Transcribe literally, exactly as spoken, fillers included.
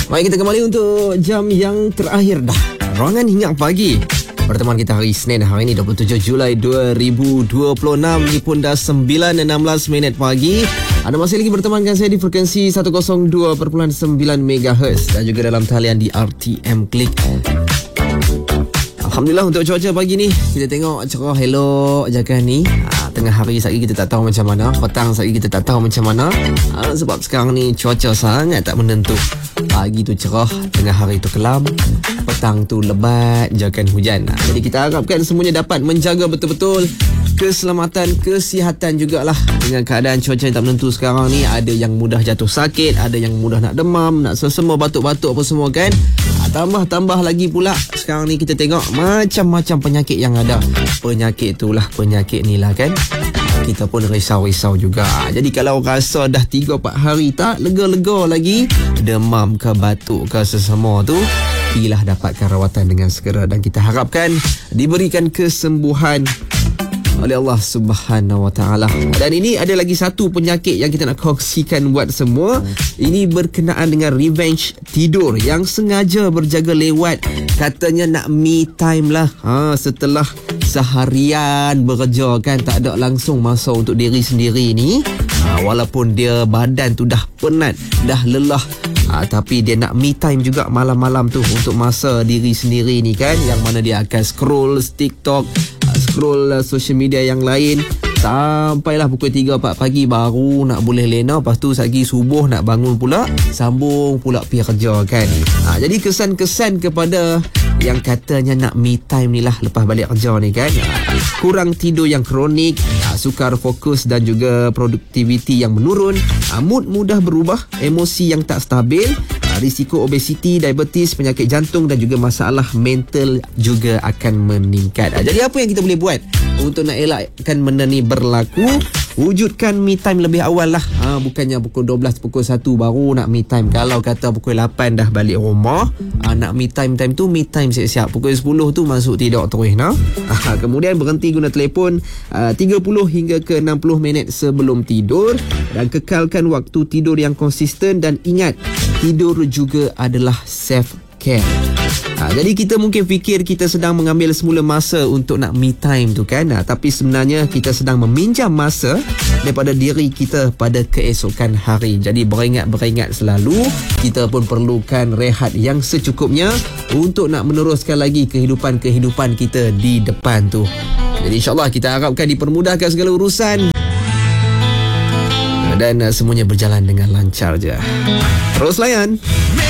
Baik, kita kembali untuk jam yang terakhir dah. Ruangan Hingar Pagi. Pertemuan kita hari Isnin, hari ini dua puluh tujuh Julai dua ribu dua puluh enam. Ini pun dah sembilan enam belas minit pagi. Anda masih lagi berteman dengan saya di frekuensi seratus dua perpuluhan sembilan megahertz dan juga dalam talian di R T M Click. Alhamdulillah untuk cuaca pagi ni. Kita tengok cerah elok je kan ni. Ha, tengah hari sekali kita tak tahu macam mana. Petang sekali kita tak tahu macam mana. Ha, sebab sekarang ni cuaca sangat tak menentu. Pagi tu cerah, tengah hari tu kelam, petang tu lebat je kan hujan. Ha, jadi kita harapkan semuanya dapat menjaga betul-betul keselamatan, kesihatan jugalah. Dengan keadaan cuaca yang tak menentu sekarang ni, ada yang mudah jatuh sakit, ada yang mudah nak demam, nak sesama, batuk-batuk apa semua kan. Ha, tambah-tambah lagi pula sekarang ni kita tengok macam-macam penyakit yang ada. Penyakit itulah penyakit ni lah kan. Kita pun risau-risau juga. Jadi kalau rasa dah tiga empat hari tak lega-lega lagi, demam ke batuk ke sesama tu, pergilah dapatkan rawatan dengan segera. Dan kita harapkan diberikan kesembuhan oleh Allah Subhanahu Wa Taala. Dan ini ada lagi satu penyakit yang kita nak kongsikan buat semua. Ini berkenaan dengan revenge tidur yang sengaja berjaga lewat. Katanya nak me time lah. Ha, setelah seharian bekerja kan, tak ada langsung masa untuk diri sendiri ni. Ha, walaupun dia badan tu dah penat, dah lelah, ha, tapi dia nak me time juga malam-malam tu untuk masa diri sendiri ni kan. Yang mana dia akan scroll TikTok, scroll social media yang lain sampailah pukul tiga empat pagi baru nak boleh lena. Lepas tu lagi subuh nak bangun pula, sambung pula pergi kerja kan. Ha, jadi kesan-kesan kepada yang katanya nak me time ni lah lepas balik kerja ni kan. Ha, kurang tidur yang kronik, ha, sukar fokus dan juga produktiviti yang menurun, ha, mood mudah berubah, emosi yang tak stabil, ha, risiko obesiti, diabetes, penyakit jantung dan juga masalah mental juga akan meningkat. Ha, jadi apa yang kita boleh buat untuk nak elakkan benda ni berlaku? Wujudkan me time lebih awal lah. Ha, bukannya pukul dua belas, pukul satu baru nak me time. Kalau kata pukul lapan dah balik rumah, ha, nak me time time tu me time siap-siap. Pukul sepuluh tu masuk tidur terus nah. Ha, kemudian berhenti guna telefon uh, tiga puluh hingga ke enam puluh minit sebelum tidur. Dan kekalkan waktu tidur yang konsisten. Dan ingat, tidur juga adalah self care. Ha, jadi kita mungkin fikir kita sedang mengambil semula masa untuk nak me time tu kan. Ha, tapi sebenarnya kita sedang meminjam masa daripada diri kita pada keesokan hari. Jadi beringat-beringat selalu, kita pun perlukan rehat yang secukupnya untuk nak meneruskan lagi kehidupan-kehidupan kita di depan tu. Jadi insyaAllah kita harapkan dipermudahkan segala urusan dan uh, semuanya berjalan dengan lancar je. Terus layan.